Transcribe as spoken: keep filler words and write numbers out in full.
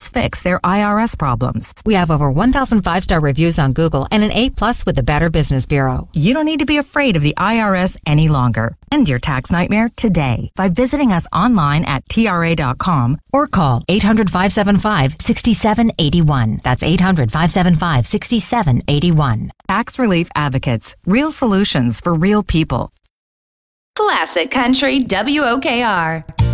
fix their I R S problems. We have over one thousand five-star reviews on Google and an A-plus with the Better Business Bureau. You don't need to be afraid of the I R S any longer. End your tax nightmare today by visiting us online at T R A dot com or call eight hundred, five seven five, six seven eight one. That's eight hundred, five seven five, six seven eight one. Tax Relief Advocates. Real solutions for real people. Classic Country W O K R.